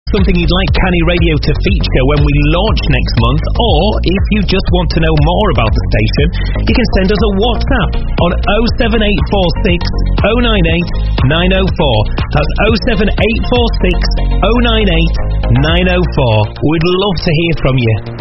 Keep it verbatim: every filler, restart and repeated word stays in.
something you'd like Canny Radio to feature when we launch next month, or if you just want to know more about the station, you can send us a WhatsApp on oh seven eight four six oh nine eight nine oh four. That's oh seven eight four six oh nine eight nine oh four. We'd love to hear from you.